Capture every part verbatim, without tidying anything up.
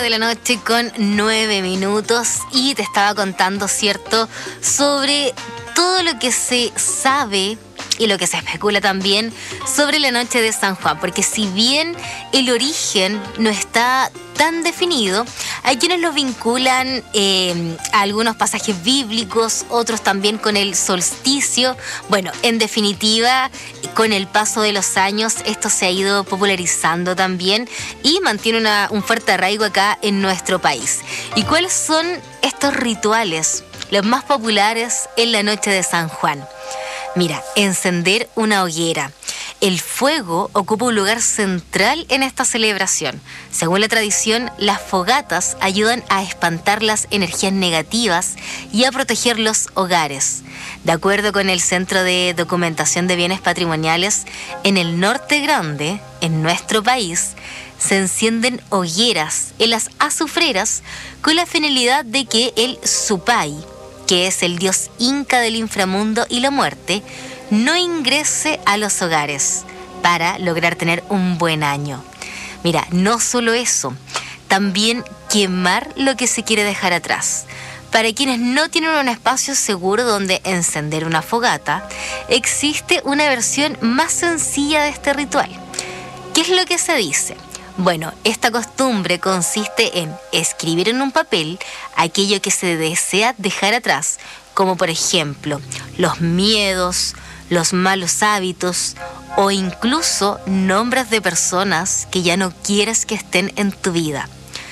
de la noche con nueve minutos y te estaba contando, ¿cierto?, sobre todo lo que se sabe y lo que se especula también sobre la noche de San Juan, porque si bien el origen no está tan definido, hay quienes lo vinculan eh, a algunos pasajes bíblicos, otros también con el solsticio. Bueno, en definitiva, con el paso de los años, esto se ha ido popularizando también y mantiene una, un fuerte arraigo acá en nuestro país. ¿Y cuáles son estos rituales, los más populares en la noche de San Juan? Mira, encender una hoguera. El fuego ocupa un lugar central en esta celebración. Según la tradición, las fogatas ayudan a espantar las energías negativas y a proteger los hogares. De acuerdo con el Centro de Documentación de Bienes Patrimoniales, en el Norte Grande, en nuestro país, se encienden hogueras en las azufreras con la finalidad de que el Supay, que es el dios inca del inframundo y la muerte, no ingrese a los hogares para lograr tener un buen año. Mira, no solo eso, también quemar lo que se quiere dejar atrás. Para quienes no tienen un espacio seguro donde encender una fogata, existe una versión más sencilla de este ritual. ¿Qué es lo que se dice? Bueno, esta costumbre consiste en escribir en un papel aquello que se desea dejar atrás, como por ejemplo los miedos, los malos hábitos o incluso nombres de personas que ya no quieres que estén en tu vida.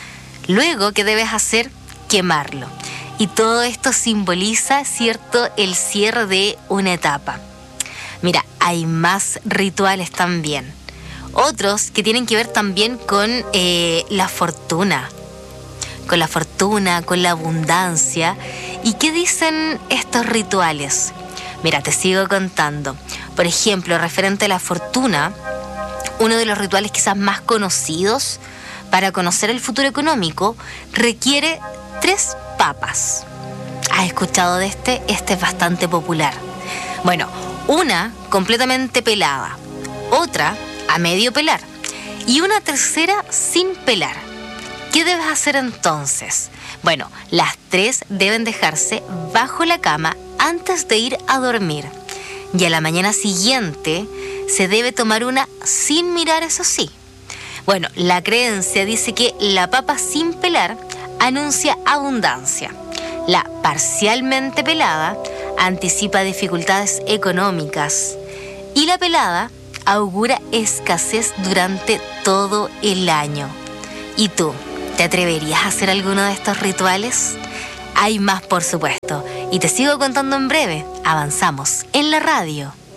Luego, ¿qué debes hacer? Quemarlo. Y todo esto simboliza, ¿cierto?, el cierre de una etapa. Mira, hay más rituales también. Otros que tienen que ver también con eh, la fortuna, con la fortuna, con la abundancia. ¿Y qué dicen estos rituales? Mira, te sigo contando. Por ejemplo, referente a la fortuna, uno de los rituales quizás más conocidos para conocer el futuro económico requiere tres papas. ¿Has escuchado de este? Este es bastante popular. Bueno, una completamente pelada, otra a medio pelar y una tercera sin pelar. ¿Qué debes hacer entonces? Bueno, las tres deben dejarse bajo la cama antes de ir a dormir. Y a la mañana siguiente se debe tomar una sin mirar, eso sí. Bueno, la creencia dice que la papa sin pelar anuncia abundancia. La parcialmente pelada anticipa dificultades económicas. Y la pelada augura escasez durante todo el año. ¿Y tú, te atreverías a hacer alguno de estos rituales? Hay más, por supuesto, y te sigo contando en breve. Avanzamos en la radio.